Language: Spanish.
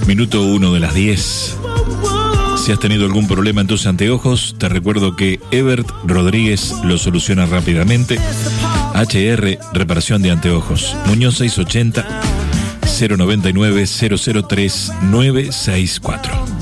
Minuto 1 de las 10. Si has tenido algún problema en tus anteojos, te recuerdo que Ebert Rodríguez lo soluciona rápidamente. HR, reparación de anteojos. Muñoz 680 099 003 964.